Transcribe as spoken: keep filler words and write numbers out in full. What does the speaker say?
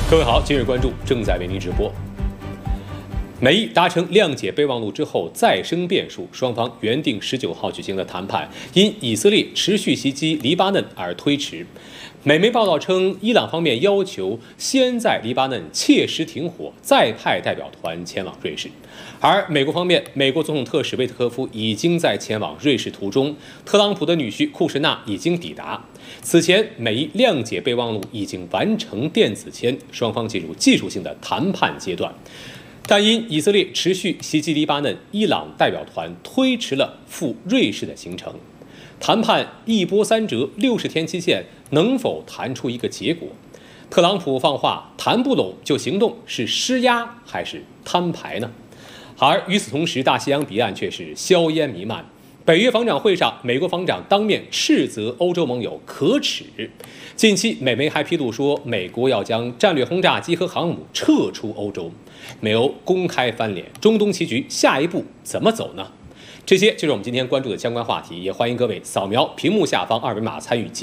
各位好，今日关注正在为您直播。美意达成谅解备忘录之后再生变数，双方原定十九号举行的谈判因以色列持续袭击黎巴嫩而推迟。美媒报道称，伊朗方面要求先在黎巴嫩切实停火，再派代表团前往瑞士。而美国方面，美国总统特使维特科夫已经在前往瑞士途中，特朗普的女婿库什纳已经抵达。此前，美伊谅解备忘录已经完成电子签，双方进入技术性的谈判阶段。但因以色列持续袭击黎巴嫩，伊朗代表团推迟了赴瑞士的行程。谈判一波三折，六十天期限能否谈出一个结果？特朗普放话谈不拢就行动，是施压还是摊牌呢？而与此同时，大西洋彼岸却是硝烟弥漫。北约防长会上，美国防长当面斥责欧洲盟友可耻。近期，美媒还披露说，美国要将战略轰炸机和航母撤出欧洲。美欧公开翻脸，中东棋局下一步怎么走呢？这些就是我们今天关注的相关话题，也欢迎各位扫描屏幕下方二维码参与节